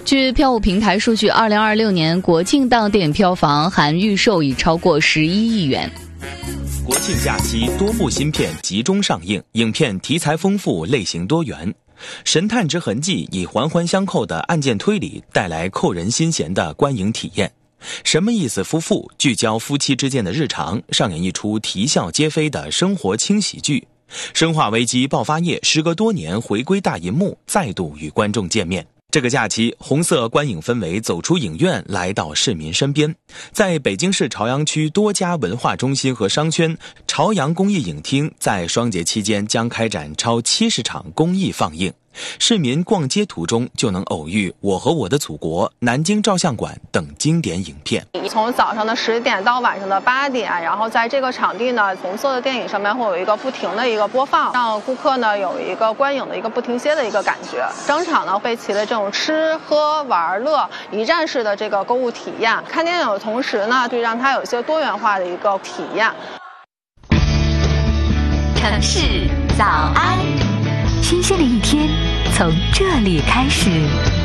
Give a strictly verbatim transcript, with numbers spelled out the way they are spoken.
据票务平台数据，二零二六年国庆档电影票房含预售已超过十一亿元。 国庆假期多部新片集中上映，影片题材丰富，类型多元。神探之痕迹以环环相扣的案件推理带来扣人心弦的观影体验。什么意思夫妇聚焦夫妻之间的日常，上演一出啼笑皆非的生活轻喜剧。生化危机爆发夜时隔多年回归大银幕，再度与观众见面。这个假期，红色观影氛围走出影院，来到市民身边。在北京市朝阳区多家文化中心和商圈，朝阳公益影厅在双节期间将开展超七十场公益放映。市民逛街途中就能偶遇《我和我的祖国》、南京照相馆等经典影片。 从早上的十点到晚上的八点，然后在这个场地呢，红色的电影上面会有一个不停的一个播放，让顾客呢有一个观影的一个不停歇的一个感觉。整场呢会齐了这种吃喝玩乐一站式的这个购物体验。看电影的同时呢，就让它有一些多元化的一个体验。 城市早安，新鲜的一天从这里开始。